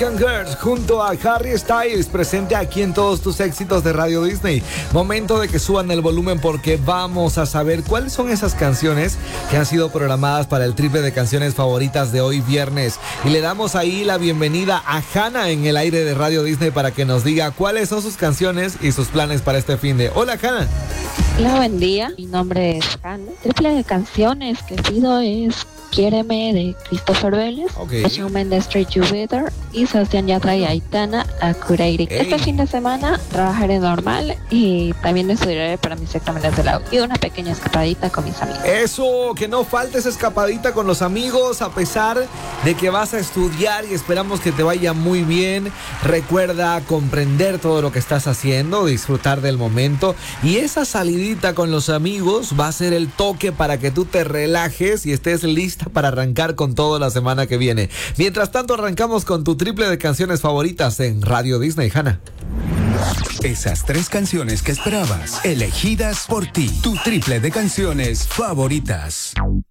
American Girls junto a Harry Styles, presente aquí en todos tus éxitos de Radio Disney. Momento de que suban el volumen porque vamos a saber cuáles son esas canciones que han sido programadas para el triple de canciones favoritas de hoy viernes. Y le damos ahí la bienvenida a Hannah en el aire de Radio Disney para que nos diga cuáles son sus canciones y sus planes para este fin de. Hola, Hannah. Hola, buen día. Mi nombre es Hannah. Triple de canciones que pido es Quiéreme de Christopher Vélez, Shawn Mendes Straight You Better y Sebastián Yatra y Aitana Akureyri. Este fin de semana trabajaré normal y también estudiaré para mis exámenes de la U y una pequeña escapadita con mis amigos. Eso, que no falte esa escapadita con los amigos a pesar de que vas a estudiar y esperamos que te vaya muy bien. Recuerda comprender todo lo que estás haciendo, disfrutar del momento y esa salidita con los amigos va a ser el toque para que tú te relajes y estés lista para arrancar con todo la semana que viene. Mientras tanto, arrancamos con tu triple de canciones favoritas en Radio Disney, Hannah. Esas 3 canciones que esperabas, elegidas por ti. Tu triple de canciones favoritas.